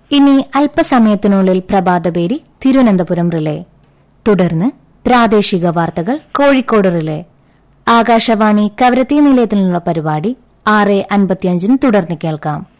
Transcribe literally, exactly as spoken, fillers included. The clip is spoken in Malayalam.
ഇനി അല്പസമയത്തിനുള്ളിൽ പ്രഭാതപേരി തിരുവനന്തപുരം റിലേ, തുടർന്ന് പ്രാദേശിക വാർത്തകൾ കോഴിക്കോട് റിലേ. ആകാശവാണി കവരത്തി നിലയത്തിലുള്ള പരിപാടി ആറ് അൻപത്തിയഞ്ചിന് തുടർന്ന് കേൾക്കാം.